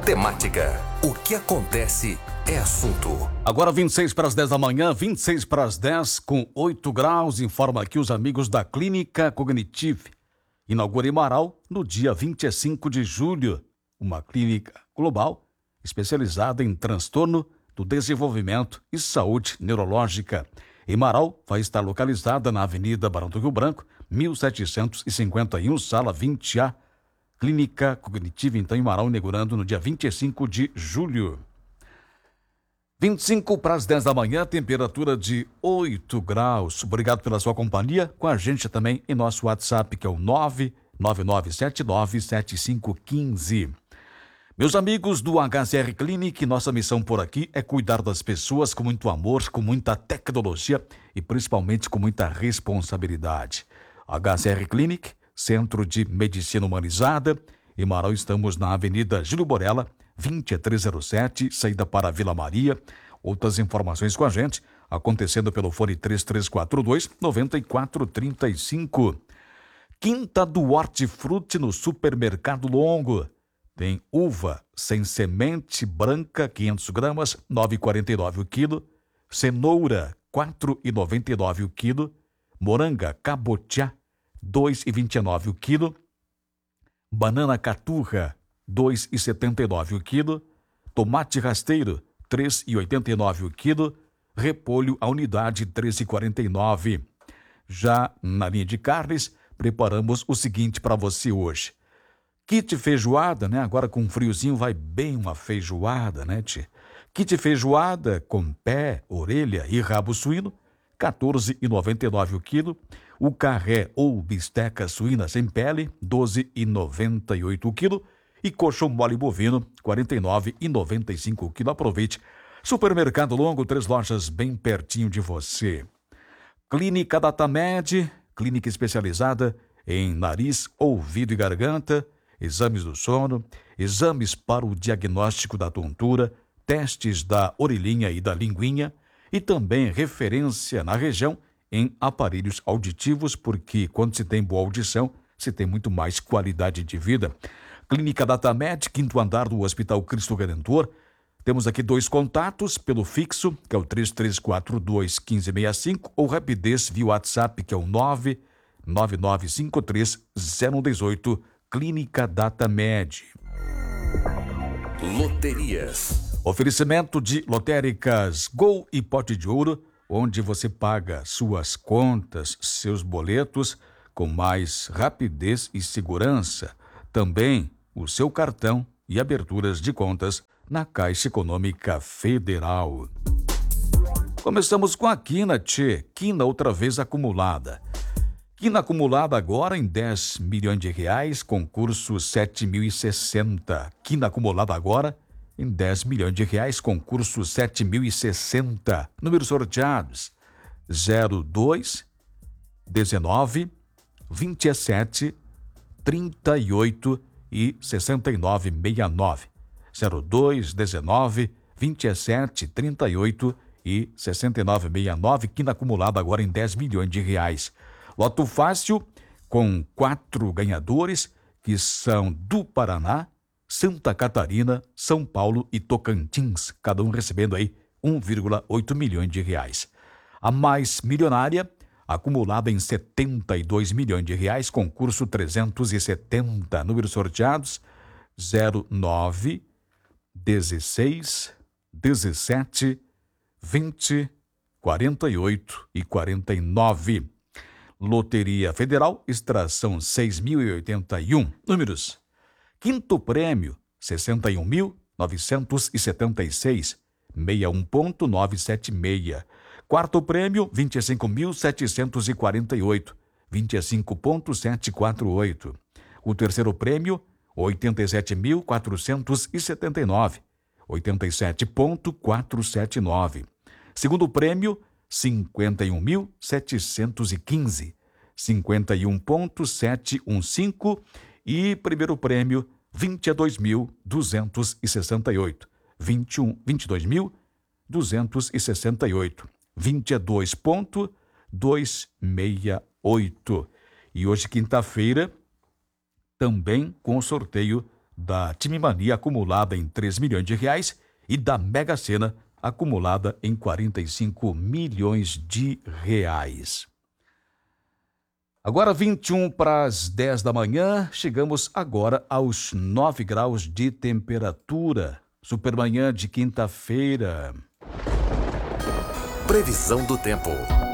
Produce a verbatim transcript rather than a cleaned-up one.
Temática. O que acontece é assunto. Agora vinte e seis para as dez da manhã, vinte e seis para as dez, com oito graus, informa aqui os amigos da Clínica Cognitive. Inaugura em Marau no dia vinte e cinco de julho, uma clínica global especializada em transtorno do desenvolvimento e saúde neurológica. Em Marau, vai estar localizada na Avenida Barão do Rio Branco, mil setecentos e cinquenta e um, sala vinte A. Clínica Cognitiva, então, em Marau, inaugurando no dia vinte e cinco de julho. vinte e cinco para as dez da manhã, temperatura de oito graus. Obrigado pela sua companhia. Com a gente também em nosso WhatsApp, que é o nove nove nove sete nove sete cinco um cinco. Meus amigos do H C R Clinic, nossa missão por aqui é cuidar das pessoas com muito amor, com muita tecnologia e principalmente com muita responsabilidade. H C R Clinic, Centro de Medicina Humanizada. Em Marau estamos na Avenida Gílio Borella, vinte e três zero sete, saída para Vila Maria. Outras informações com a gente, acontecendo pelo fone três três quatro dois, nove quatro três cinco. Quinta do Hortifruti no Supermercado Longo. Tem uva sem semente branca, quinhentas gramas, nove reais e quarenta e nove centavos o quilo. Cenoura, quatro reais e noventa e nove centavos o quilo. Moranga cabotiá, dois reais e vinte e nove centavos o quilo. Banana caturra, dois reais e setenta e nove centavos o quilo. Tomate rasteiro, três reais e oitenta e nove centavos o quilo. Repolho, a unidade, três reais e quarenta e nove centavos. Já na linha de carnes, preparamos o seguinte para você hoje. Kit feijoada, né? Agora com um friozinho vai bem uma feijoada, né, tchê? Kit feijoada com pé, orelha e rabo suíno, quatorze reais e noventa e nove centavos o quilo. O carré ou bisteca suína sem pele, doze reais e noventa e oito centavos o quilo. E coxão mole bovino, quarenta e nove reais e noventa e cinco centavos o quilo. Aproveite. Supermercado Longo, três lojas bem pertinho de você. Clínica Datamed, clínica especializada em nariz, ouvido e garganta, exames do sono, exames para o diagnóstico da tontura, testes da orelhinha e da linguinha e também referência na região em aparelhos auditivos, porque quando se tem boa audição, se tem muito mais qualidade de vida. Clínica Datamed, quinto andar do Hospital Cristo Redentor. Temos aqui dois contatos pelo fixo, que é o três três quatro dois, um cinco seis cinco, ou rapidez via WhatsApp, que é o nove nove nove cinco três zero um um oito. Clínica Datamed. Loterias. Oferecimento de lotéricas Gol e Pote de Ouro, onde você paga suas contas, seus boletos com mais rapidez e segurança. Também o seu cartão e aberturas de contas na Caixa Econômica Federal. Começamos com a Quina, tchê. Quina outra vez acumulada. Quina acumulada agora em dez milhões de reais, concurso sete mil e sessenta. Quina acumulada agora em dez milhões de reais, concurso sete mil e sessenta. Números sorteados: zero dois, dezenove, vinte e sete, trinta e oito e sessenta e nove sessenta e nove. zero dois, dezenove, vinte e sete, trinta e oito e sessenta e nove sessenta e nove. Quina acumulada agora em dez milhões de reais. Loto Fácil, com quatro ganhadores, que são do Paraná, Santa Catarina, São Paulo e Tocantins, cada um recebendo aí um vírgula oito milhões de reais. A mais milionária, acumulada em setenta e dois milhões de reais, concurso trezentos e setenta, números sorteados, zero nove, dezesseis, dezessete, vinte, quarenta e oito e quarenta e nove. Loteria Federal, extração seis mil e oitenta e um. Números: quinto prêmio, sessenta e um mil novecentos e setenta e seis, sessenta e um ponto novecentos e setenta e seis. Quarto prêmio, vinte e cinco mil setecentos e quarenta e oito, vinte e cinco ponto setecentos e quarenta e oito. O terceiro prêmio, oitenta e sete mil quatrocentos e setenta e nove, oitenta e sete ponto quatrocentos e setenta e nove. Segundo prêmio, cinquenta e um mil setecentos e quinze, cinquenta e um ponto setecentos e quinze. E primeiro prêmio, vinte e dois mil duzentos e sessenta e oito, vinte e um, vinte e dois mil duzentos e sessenta e oito, vinte e dois ponto duzentos e sessenta e oito. E hoje, quinta-feira, também com o sorteio da Time Mania acumulada em três milhões de reais e da Mega Sena acumulada em quarenta e cinco milhões de reais. Agora vinte e um para as dez da manhã, chegamos agora aos nove graus de temperatura. Supermanhã de quinta-feira. Previsão do tempo.